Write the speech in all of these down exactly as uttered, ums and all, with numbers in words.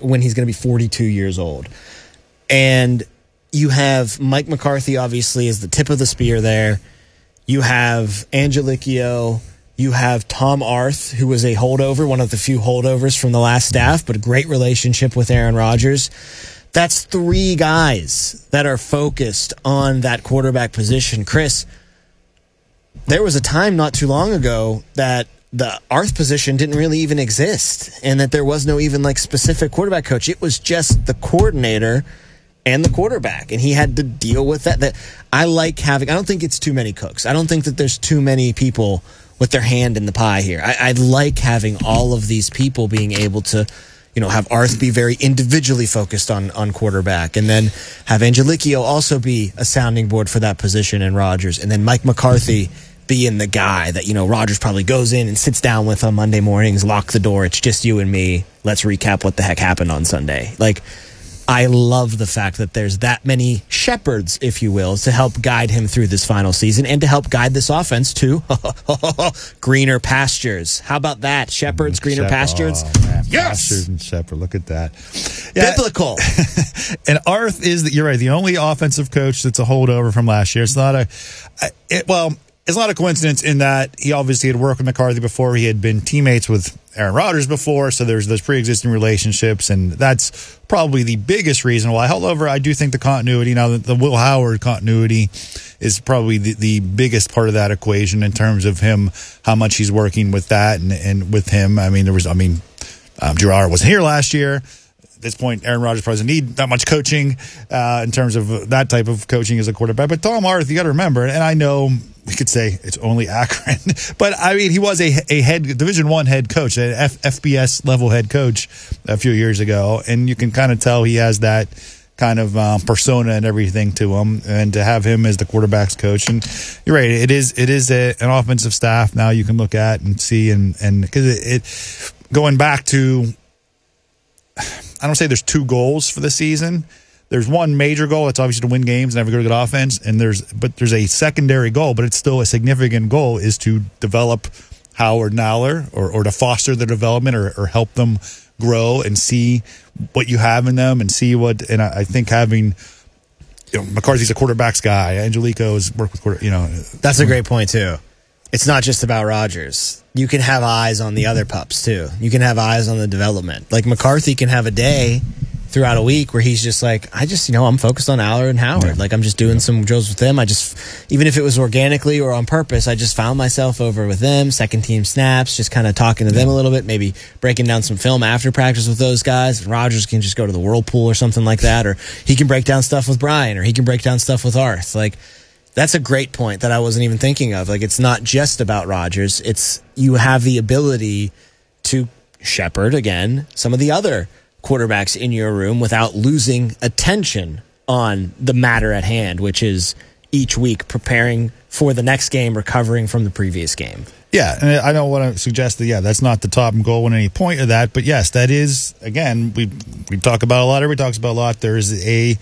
when he's going to be forty-two years old. And you have Mike McCarthy, obviously, as the tip of the spear there. You have Angelicchio. You have Tom Arth, who was a holdover, one of the few holdovers from the last staff, but a great relationship with Aaron Rodgers. That's three guys that are focused on that quarterback position. Chris, there was a time not too long ago that the Arth position didn't really even exist and that there was no even like specific quarterback coach. It was just the coordinator and the quarterback, and he had to deal with that. That I like having. I don't think it's too many cooks. I don't think that there's too many people with their hand in the pie here. I, I like having all of these people being able to, you know, have Arth be very individually focused on, on quarterback, and then have Angelicchio also be a sounding board for that position and Rodgers, and then Mike McCarthy being the guy that, you know, Rodgers probably goes in and sits down with on Monday mornings, lock the door, it's just you and me, let's recap what the heck happened on Sunday. Like, I love the fact that there's that many shepherds, if you will, to help guide him through this final season and to help guide this offense to greener pastures. How about that? Shepherds, greener Shep- pastures? Oh, man. Yes! Pastures and shepherd. Look at that. Yeah. Biblical. And Arth is, the, you're right, the only offensive coach that's a holdover from last year. It's not a, it, well, it's not a coincidence in that he obviously had worked with McCarthy before. He had been teammates with Aaron Rodgers before, so there's those pre-existing relationships, and that's probably the biggest reason why. However, I do think the continuity, now the, the Will Howard continuity is probably the, the biggest part of that equation in terms of him, how much he's working with that and, and with him. I mean, there was, I mean, um, Gerard wasn't here last year. At this point, Aaron Rodgers probably doesn't need that much coaching uh, in terms of that type of coaching as a quarterback. But Tom Arth, you got to remember, and I know we could say it's only Akron, but I mean, he was a, a head Division One head coach, an F, FBS level head coach a few years ago, and you can kind of tell he has that kind of um, persona and everything to him, and to have him as the quarterback's coach. And you're right, it is it is a, an offensive staff now you can look at and see, and and because it, it going back to, I don't say there's two goals for the season. There's one major goal. It's obviously to win games and have a good offense. And there's, but there's a secondary goal, but it's still a significant goal, is to develop Howard and Aller, or, or to foster their development, or, or help them grow and see what you have in them and see what. And I, I think having, you know, McCarthy's a quarterback's guy. Angelico's worked with quarter. You know, that's a great point too. It's not just about Rodgers. You can have eyes on the other pups too. You can have eyes on the development. Like McCarthy can have a day throughout a week where he's just like, I just, you know, I'm focused on Aller and Howard. Yeah. Like, I'm just doing yeah. some drills with them. I just, even if it was organically or on purpose, I just found myself over with them, second team snaps, just kind of talking to them a little bit, maybe breaking down some film after practice with those guys. Rodgers can just go to the Whirlpool or something like that, or he can break down stuff with Brian, or he can break down stuff with Arth. Like, that's a great point that I wasn't even thinking of. Like, it's not just about Rodgers. It's, you have the ability to shepherd, again, some of the other quarterbacks in your room without losing attention on the matter at hand, which is each week preparing for the next game, recovering from the previous game. Yeah, and I don't want to suggest that, yeah, that's not the top goal at any point of that, but yes, that is, again, we we talk about a lot, everybody talks about a lot. There's a,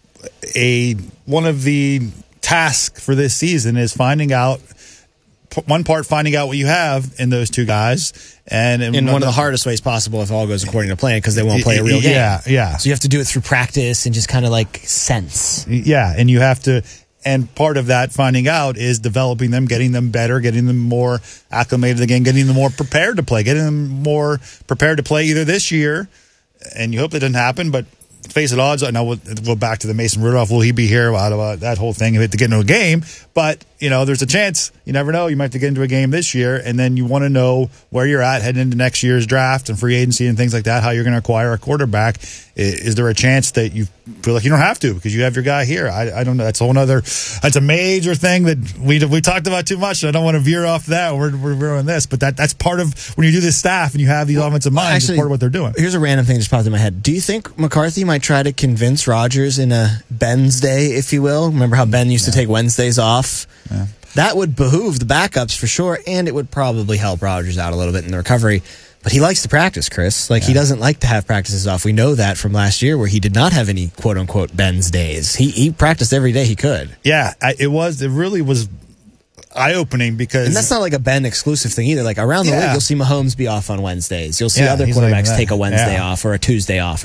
a one of the tasks for this season is finding out, one part finding out what you have in those two guys, and in, in one of the hardest ways possible if all goes according to plan, because they won't play a real game. Yeah, yeah. So you have to do it through practice and just kind of like sense. Yeah, and you have to, and part of that finding out is developing them, getting them better, getting them more acclimated again, getting them more prepared to play, getting them more prepared to play either this year, and you hope that doesn't happen, but face it, odds. I know we'll go back to the Mason Rudolph. Will he be here? Out of uh, that whole thing, to get into a game. But you know, there's a chance. You never know. You might have to get into a game this year, and then you want to know where you're at heading into next year's draft and free agency and things like that. How you're going to acquire a quarterback? Is, is there a chance that you feel like you don't have to because you have your guy here? I, I don't know. That's a whole other. That's a major thing that we we talked about too much. I don't want to veer off that. We're we're veering this, but that that's part of when you do this staff and you have these well, offensive minds. Actually, it's part of what they're doing. Here's a random thing that just popped in my head. Do you think McCarthy might try to convince Rodgers in a Ben's day, if you will? Remember how Ben used yeah. to take Wednesdays off? Yeah. That would behoove the backups for sure, and it would probably help Rodgers out a little bit in the recovery. But he likes to practice, Chris. Like, yeah. he doesn't like to have practices off. We know that from last year where he did not have any quote-unquote Ben's days. He he practiced every day he could. Yeah, it was. It really was eye-opening because... And that's not like a Ben exclusive thing either. Like, around the yeah. league, you'll see Mahomes be off on Wednesdays. You'll see yeah, other quarterbacks like take a Wednesday yeah. off or a Tuesday off.